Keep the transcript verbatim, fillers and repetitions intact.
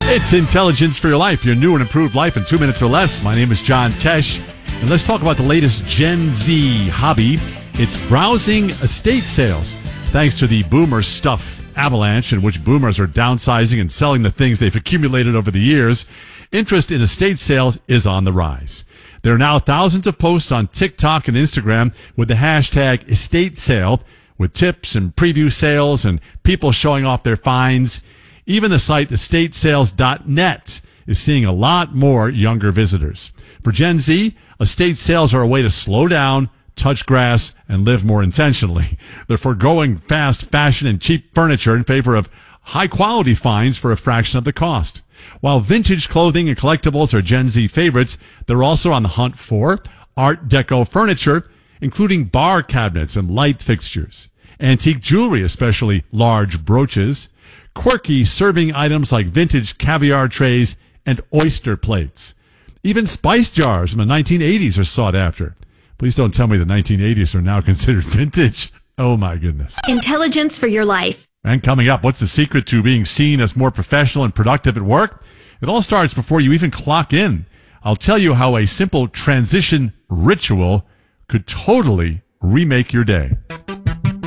It's Intelligence for Your Life, your new and improved life in two minutes or less. My name is John Tesh, and let's talk about the latest Gen Z hobby. It's browsing estate sales. Thanks to the boomer stuff avalanche, in which boomers are downsizing and selling the things they've accumulated over the years, interest in estate sales is on the rise. There are now thousands of posts on TikTok and Instagram with the hashtag estate sale, with tips and preview sales and people showing off their finds. Even the site estate sales dot net is seeing a lot more younger visitors. For Gen Z, estate sales are a way to slow down, touch grass, and live more intentionally. They're foregoing fast fashion and cheap furniture in favor of high-quality finds for a fraction of the cost. While vintage clothing and collectibles are Gen Z favorites, they're also on the hunt for Art Deco furniture, including bar cabinets and light fixtures, antique jewelry, especially large brooches, quirky serving items like vintage caviar trays and oyster plates. Even spice jars from the nineteen eighties are sought after. Please don't tell me the nineteen eighties are now considered vintage. Oh, my goodness. Intelligence for your life. And coming up, what's the secret to being seen as more professional and productive at work? It all starts before you even clock in. I'll tell you how a simple transition ritual could totally remake your day.